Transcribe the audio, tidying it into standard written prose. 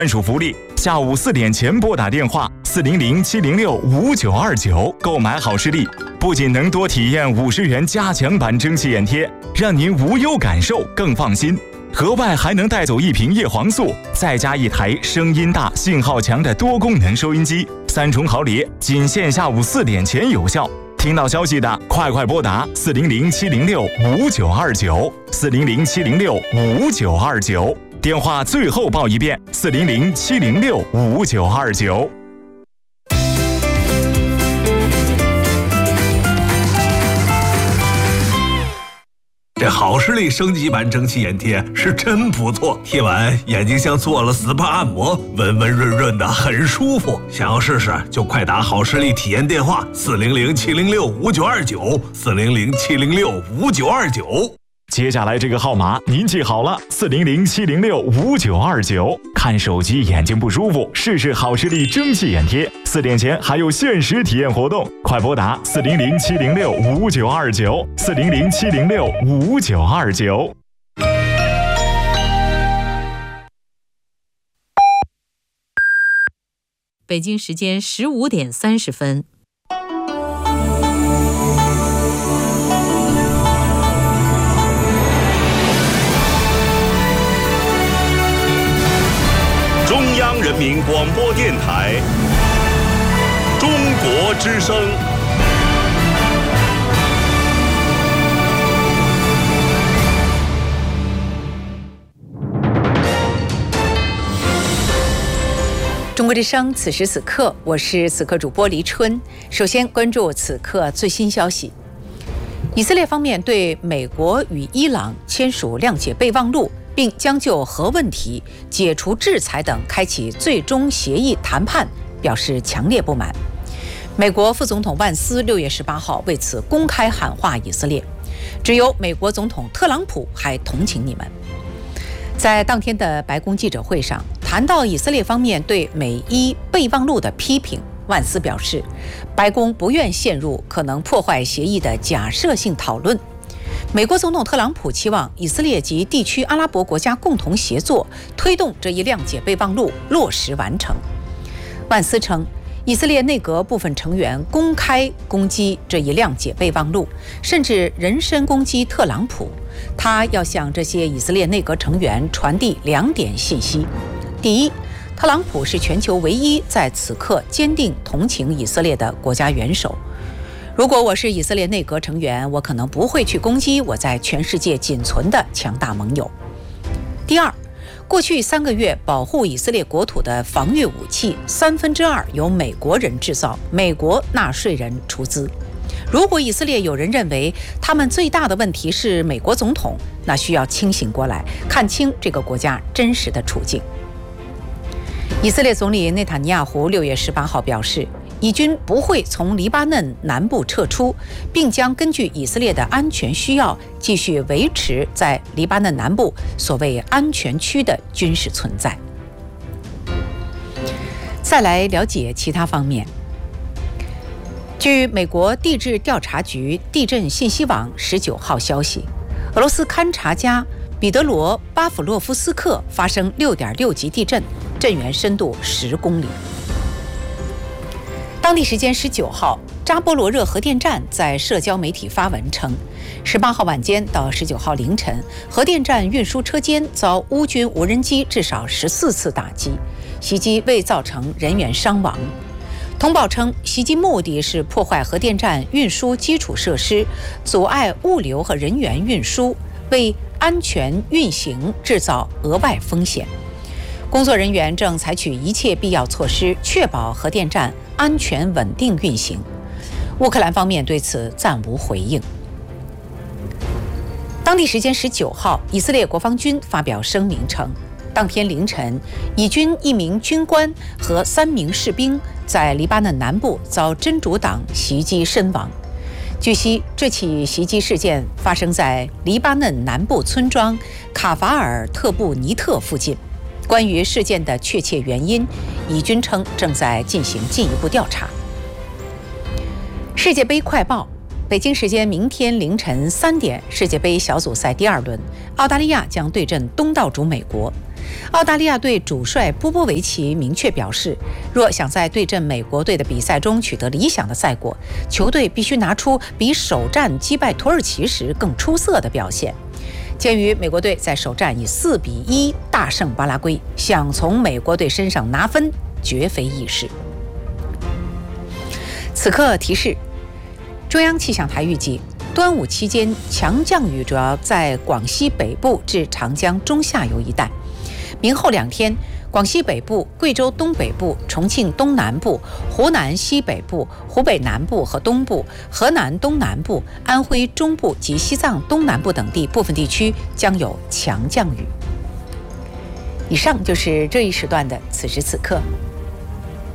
专属福利，下午4点前拨打电话400-706-5929购买好视力，不仅能多体验50元加强版蒸汽眼贴，让您无忧感受更放心。额外还能带走1瓶叶黄素，再加1台声音大、信号强的多功能收音机，3重好礼，仅限下午4点前有效。听到消息的，快拨打400-706-5929，400-706-5929。电话最后报一遍，400-706-5929。 这好视力升级版蒸汽眼贴是真不错，贴完眼睛像做了 SPA 按摩，温温润润的，很舒服。想要试试就快打好视力体验电话400-706-5929，400-706-5929。 接下来这个号码您记好了，400-706-5929。看手机眼睛不舒服，试试好视力蒸汽眼贴，4点前还有限时体验活动，快拨打400-706-5929，400-706-5929。 北京时间15点30分。 中央人民广播电台中国之声。 中国之声，此时此刻，我是此刻主播黎春。首先关注此刻最新消息：以色列方面对美国与伊朗签署谅解备忘录，并将就核问题、解除制裁等开启最终协议谈判表示强烈不满。美国副总统万斯6月18号为此公开喊话以色列，只有美国总统特朗普还同情你们。在当天的白宫记者会上，谈到以色列方面对美伊备忘录的批评，万斯表示，白宫不愿陷入可能破坏协议的假设性讨论。美国总统特朗普期望以色列及地区阿拉伯国家共同协作，推动这一谅解备忘录落实完成。万斯称，以色列内阁部分成员公开攻击这一谅解备忘录，甚至人身攻击特朗普。他要向这些以色列内阁成员传递2点信息：第一，特朗普是全球唯一在此刻坚定同情以色列的国家元首。如果我是以色列内阁成员，我可能不会去攻击我在全世界仅存的强大盟友。第二，过去3个月保护以色列国土的防御武器2/3由美国人制造，美国纳税人出资。如果以色列有人认为他们最大的问题是美国总统，那需要清醒过来，看清这个国家真实的处境。以色列总理内塔尼亚胡6月18号表示，以军不会从黎巴嫩南部撤出，并将根据以色列的安全需要，继续维持在黎巴嫩南部所谓安全区的军事存在。再来了解其他方面。据美国地质调查局地震信息网19号消息，俄罗斯勘察家彼得罗·巴甫洛夫斯克发生6.6级地震，震源深度10公里。当地时间19号，扎波罗热核电站在社交媒体发文称，18号晚间到19号凌晨，核电站运输车间遭乌军无人机至少14次打击，袭击未造成人员伤亡。通报称，袭击目的是破坏核电站运输基础设施，阻碍物流和人员运输，为安全运行制造额外风险。工作人员正采取一切必要措施，确保核电站安全稳定运行。乌克兰方面对此暂无回应。当地时间19号，以色列国防军发表声明称，当天凌晨，以军1名军官和3名士兵在黎巴嫩南部遭真主党袭击身亡。据悉，这起袭击事件发生在黎巴嫩南部村庄卡法尔特布尼特附近。关于事件的确切原因，以军称正在进行进一步调查。世界杯快报：北京时间明天凌晨3点，世界杯小组赛第2轮，澳大利亚将对阵东道主美国。 澳大利亚队主帅波波维奇明确表示，若想在对阵美国队的比赛中取得理想的赛果，球队必须拿出比首战击败土耳其时更出色的表现。鉴于美国队在首战以4-1大胜巴拉圭，想从美国队身上拿分绝非易事。此刻提示：中央气象台预计，端午期间强降雨主要在广西北部至长江中下游一带。明后2天，广西北部、贵州东北部、重庆东南部、湖南西北部、湖北南部和东部、河南东南部、安徽中部及西藏东南部等地部分地区将有强降雨。以上就是这一时段的此时此刻。